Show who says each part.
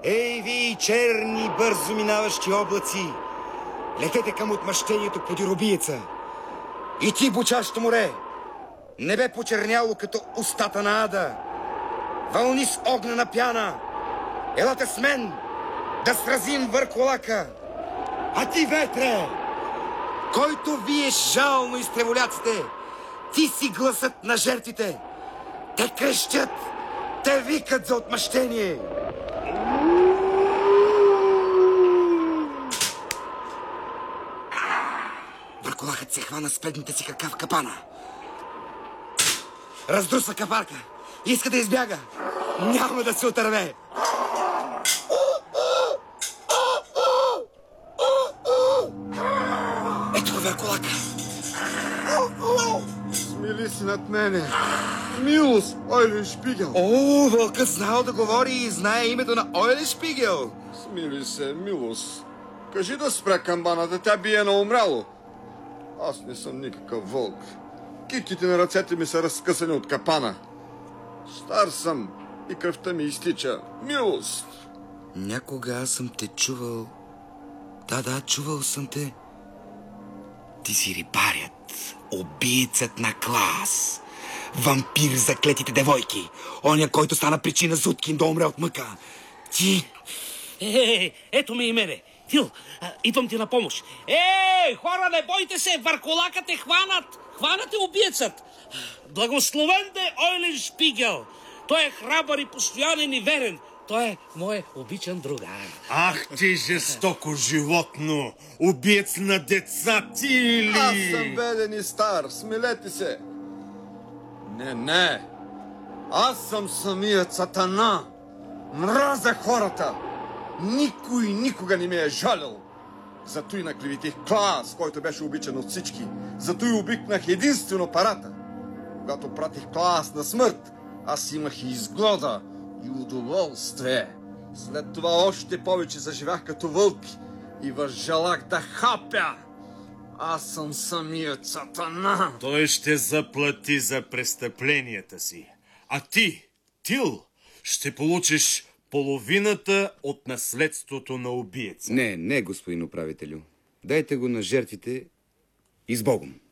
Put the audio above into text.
Speaker 1: Ей, вие, черни, бързо минаващи облаци! Летете към отмъщението подир убиеца! И ти, бучащо море! Небе почерняло като устата на ада! Вълни с огнена пяна! Елате с мен да сразим върхолака! А ти, ветре, който виеш жално из треволяците, ти си гласът на жертвите! Те крещят, те викат за отмъщение! Върколакът се хвана с предните си крака в капана. Раздруса капарка. Иска да избяга. Няма да се отърве. Ето го върколака.
Speaker 2: Смили си над мене. Милост, Ойлен Шпигел.
Speaker 1: О, вълкът знал да говори и знае името на Ойлен Шпигел.
Speaker 2: Смили се, милост. Кажи да спре камбаната, тя бие на умряло. Аз не съм никакъв вълк. Китките на ръцете ми са разкъсани от капана. Стар съм и кръвта ми изтича. Милост!
Speaker 1: Някога аз съм те чувал. Да, чувал съм те. Ти си рибарят, убиецът на Клас, вампир за клетите девойки, оня, който стана причина Зуткин да умре от мъка. Ти...
Speaker 3: Ето ме и мене. Фил, идвам ти на помощ. Хора, не бойте се, върколакът е хванат. Хванат е убиецът. Благословен де Ойлен Шпигел. Той е храбър и постоянен и верен. Той е мой обичан другар.
Speaker 4: Ах ти жестоко животно! Убиец на деца, ти ли?
Speaker 2: Аз съм беден и стар, смилете се. Не. Аз съм самият Сатана. Мразя хората. Никой никога не ме е жалил. Зато и наклеветих Клас, който беше обичан от всички. Зато и обикнах единствено парата. Когато пратих Клас на смърт, аз имах и изгода, и удоволствие. След това още повече заживях като вълк и възжелах да хапя. Аз съм самият Сатана.
Speaker 4: Той ще заплати за престъпленията си. А ти, Тил, ще получиш половината от наследството на убиеца.
Speaker 1: Не, господин управителю. Дайте го на жертвите и с Богом.